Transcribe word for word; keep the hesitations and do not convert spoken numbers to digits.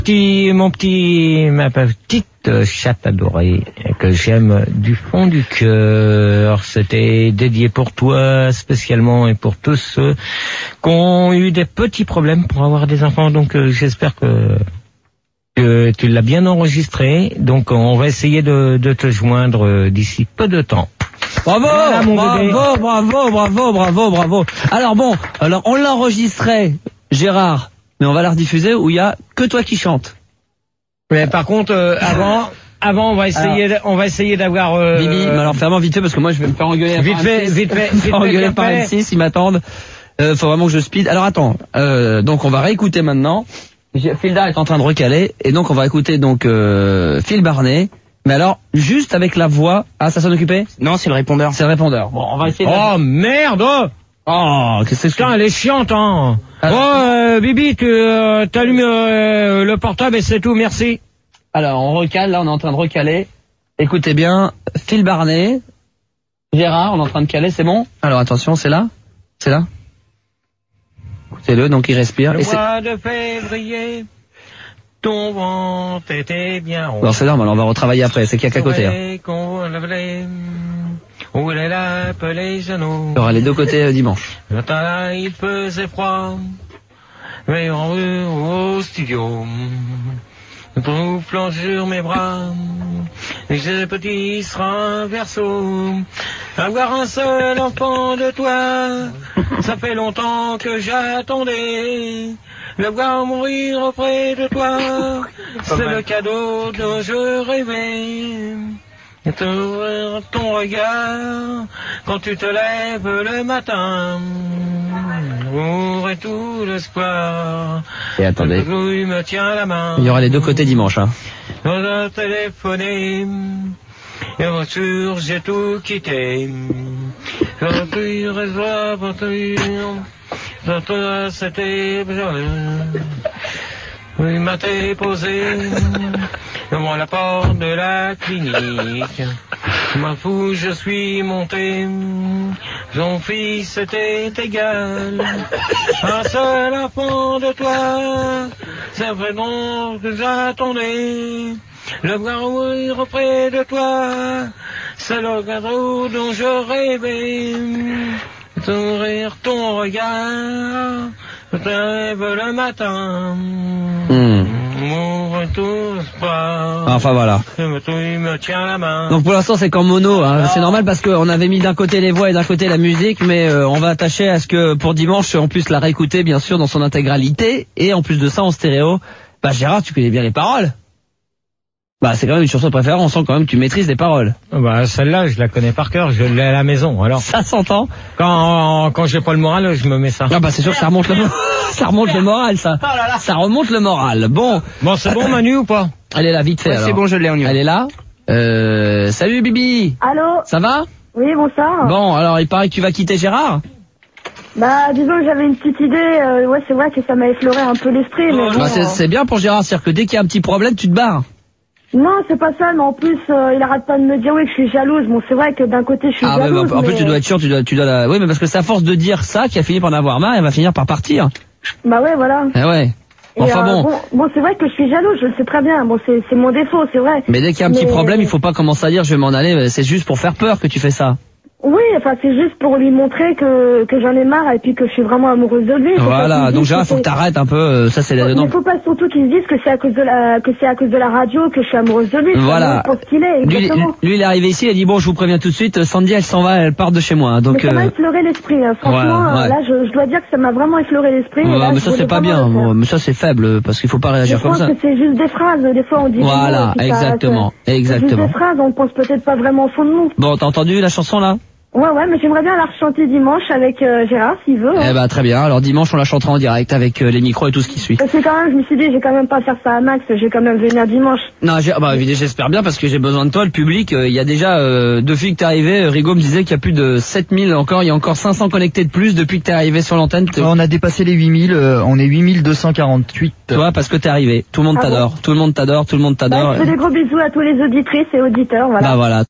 Petit, mon petit, ma petite chatte adorée que j'aime du fond du cœur. C'était dédié pour toi spécialement et pour tous ceux qui ont eu des petits problèmes pour avoir des enfants. Donc euh, j'espère que, que tu l'as bien enregistré. Donc on va essayer de, de te joindre d'ici peu de temps. Bravo, voilà, bravo, bravo, bravo, bravo, bravo. Alors bon, alors on l'a enregistré, Gérard. Mais on va la rediffuser où il y a que toi qui chantes. Mais par contre, euh, avant, avant, on va essayer, alors, on va essayer d'avoir. Euh, Bibi, mais alors vraiment vite fait parce que moi je vais me faire engueuler. Vite fait, vite fait, vite fait, engueuler par M six, ils m'attendent. Euh, faut vraiment que je speed. Alors attends, euh, donc on va réécouter maintenant. Philda est en train de recaler et donc on va écouter donc euh, Phil Barnet. Mais alors juste avec la voix. Ah, ça sonne occupé? Non, c'est le répondeur. C'est le répondeur. Bon, on va essayer. De... Oh merde! Oh, qu'est-ce que c'est? Putain, elle est chiante, hein. Alors, oh, euh, Bibi, tu euh, t'allumes euh, le portable et c'est tout, merci. Alors, on recale, là, on est en train de recaler. Écoutez bien, Phil Barnet, Gérard, on est en train de caler, c'est bon? Alors, attention, c'est là? C'est là? Écoutez-le, donc il respire. Le et mois de février, ton ventre était bien rond. Alors, c'est normal, on va retravailler après, c'est qu'il y a qu'à côté. Hein. Où elle l'appelait Jeannot. Il y aura les deux côtés euh, dimanche. Le matin, il faisait froid, mais en rue au studio, soufflant sur mes bras, et j'ai petit sera un verso. Avoir un seul enfant de toi, ça fait longtemps que j'attendais. Le voir mourir auprès de toi, c'est le cadeau dont je rêvais. Et t'ouvrir ton regard quand tu te lèves le matin, ouvre tout l'espoir. Et attendez, il me tient la main. Il y aura les deux côtés dimanche. Hein. On a téléphoné, et en voiture j'ai tout quitté. Voiture, réseau, voiture, toi c'était il m'a déposé devant la porte de la clinique. M'en fous, je suis monté. Son fils était égal. Un seul enfant de toi, c'est vraiment que j'attendais. Le voir mourir auprès de toi, c'est le cadeau dont je rêvais. T'ouvrir ton regard, je te rêve le matin. Mmh. M'ouvre tout espoir. Enfin voilà. Il me tient la main. Donc pour l'instant c'est qu'en mono, hein. C'est normal parce qu'on avait mis d'un côté les voix et d'un côté la musique, mais euh, on va attacher à ce que pour dimanche on puisse la réécouter bien sûr dans son intégralité, et en plus de ça en stéréo. Bah Gérard, tu connais bien les paroles. Bah c'est quand même une chanson de préférence, on sent quand même que tu maîtrises les paroles. Bah celle-là je la connais par cœur, je l'ai à la maison. Alors ça s'entend. Quand quand j'ai pas le moral, je me mets ça. Ah bah c'est sûr que ça remonte le ça remonte le moral ça. Ça remonte le moral. Bon. Bon c'est bon Manu ou pas? Elle est là vite fait. Ouais, alors. C'est bon, je l'ai, on y va. Elle est là. Euh, salut Bibi. Allô? Ça va? Oui, bonsoir. Bon, alors il paraît que tu vas quitter Gérard. Bah, disons que j'avais une petite idée, euh, ouais, c'est vrai que ça m'a effleuré un peu l'esprit, mais bon, Bah c'est, euh, c'est bien pour Gérard, c'est-à-dire que dès qu'il y a un petit problème, tu te barres. Non, c'est pas ça, mais en plus, euh, il arrête pas de me dire, oui, que je suis jalouse. Bon, c'est vrai que d'un côté, je suis Ah, jalouse, mais en plus mais- tu dois être sûr, tu dois, tu dois la... Oui, mais parce que c'est à force de dire ça qu'il a fini par en avoir marre, elle va finir par partir. Bah ouais, voilà. Eh ouais. Et, Enfin euh, bon. bon. Bon, c'est vrai que je suis jalouse, je le sais très bien. Bon, c'est c'est mon défaut, c'est vrai. Mais dès qu'il y a un petit Mais- problème, il faut pas commencer à dire je vais m'en aller, c'est juste pour faire peur que tu fais ça. Oui, enfin, c'est juste pour lui montrer que, que j'en ai marre et puis que je suis vraiment amoureuse de lui. Faut pas Voilà, qu'il donc dise Gérard, faut que c'est- t'arrêtes un peu, euh, ça c'est la... Il non. faut pas surtout qu'il se dise que c'est à cause de la que c'est à cause de la radio que je suis amoureuse de lui. Voilà. Pour ce qu'il est, Lui, exactement. lui, il est arrivé ici, il a dit bon, je vous préviens tout de suite, Sandy, elle s'en va, elle part de chez moi. hein, Donc, Mais ça m'a euh, effleuré l'esprit, hein. Franchement, ouais, ouais. euh, là, je, je dois dire que ça m'a vraiment effleuré l'esprit. et ouais, là, mais je ça c'est voulais pas vraiment bien, le faire. moi, mais ça c'est faible, parce qu'il faut pas Je réagir comme pense ça. que c'est juste des phrases, des fois on dit des mots, Voilà, et puis ça- exactement, ça- exactement. C'est juste des phrases, on pense peut-être pas vraiment au fond de nous. Bon, t'as entendu la chanson là? Ouais, ouais, mais j'aimerais bien la rechanter dimanche avec euh, Gérard, s'il veut. Eh hein. ben très bien, alors dimanche on la chantera en direct avec euh, les micros et tout ce qui suit. Parce que quand même, je me suis dit, je vais quand même pas faire ça à Max, je vais quand même venir dimanche. Non, j'ai- bah, évidemment, j'espère bien parce que j'ai besoin de toi, le public. euh, Il y a déjà euh, depuis que t'es arrivé, euh, Rigaud me disait qu'il y a plus de sept mille encore, il y a encore cinq cents connectés de plus depuis que t'es arrivé sur l'antenne. Te- On a dépassé les huit mille, euh, on est huit mille deux cent quarante-huit. Tu vois, parce que t'es arrivé. Tout le monde Ah t'adore, tout le monde t'adore, tout le monde Bah, t'adore. je fais des gros bisous à tous les auditrices et auditeurs, voilà. Bah voilà.